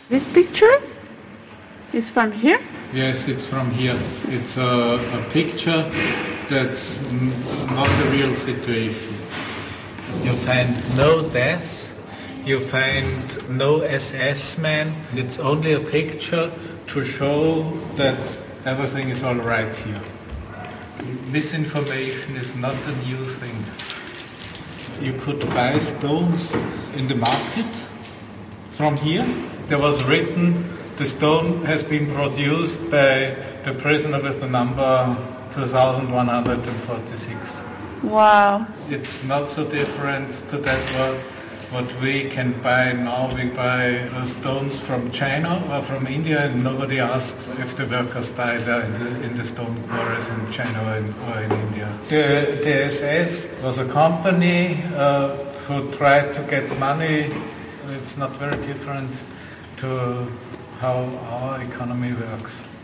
This picture is from here? Yes, it's from here. It's a picture that's not the real situation. You find no deaths, you find no SS men. It's only a picture to show that everything is all right here. Misinformation is not a new thing. You could buy stones in the market from here. There was written, the stone has been produced by the prisoner with the number 2146. Wow. It's not so different to that what we can buy now. We buy stones from China or from India, and nobody asks if the workers died in the stone quarries in China or in India. The SS was a company who tried to get money. It's not very different to how our economy works.